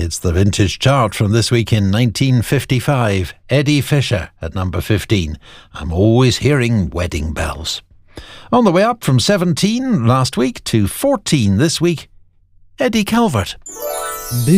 It's the vintage chart from this week in 1955. Eddie Fisher at number 15. I'm always hearing wedding bells. On the way up from 17 last week to 14 this week, Eddie Calvert.